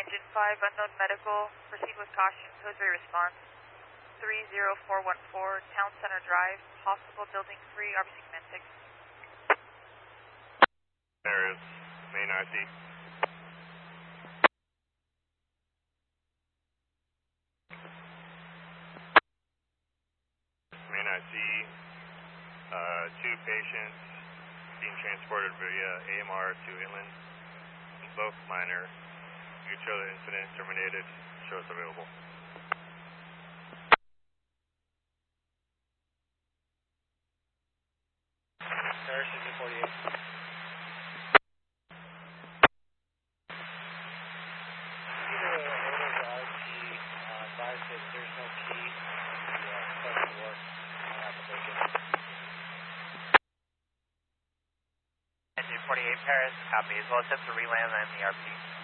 Engine 5, unknown medical, proceed with caution, Jose response. 30414, Town Center Drive, Hospital Building 3, RBC Command 6. There is main IC. Main IC, two patients being transported via AMR to Inland, both minor. You can show the incident terminated, show us available. Paris is 48. Either order the RT, advise that there's no key in the front door. I'll have to break it. Engine 48 Paris, copy, as well as set to reland and the RP.